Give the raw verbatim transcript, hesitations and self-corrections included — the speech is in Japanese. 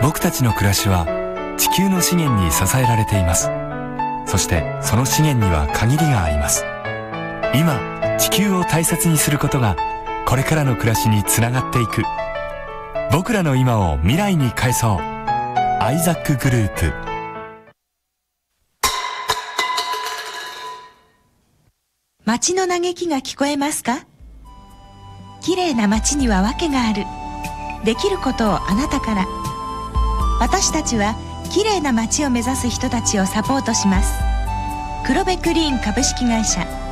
僕たちの暮らしは地球の資源に支えられています。そしてその資源には限りがあります。今地球を大切にすることがこれからの暮らしにつながっていく。僕らの今を未来に変えそう。アイザックグループ。 街の嘆きが聞こえますか？綺麗な街には訳がある。できることをあなたから。私たちは綺麗な街を目指す人たちをサポートします。黒部クリーン株式会社。